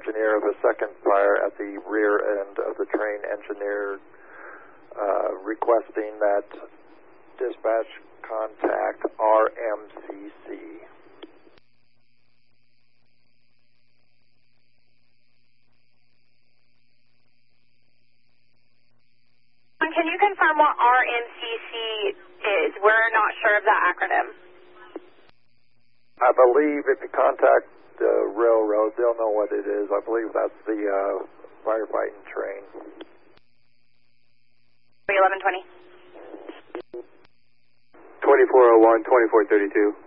engineer of a second fire at the rear end of the train engineer, requesting that dispatch contact RMCC. Can you confirm what RMCC is? We're not sure of that acronym. I believe if you contact the railroad, they'll know what it is. I believe that's the firefighting train. 1120. 2401, 2432.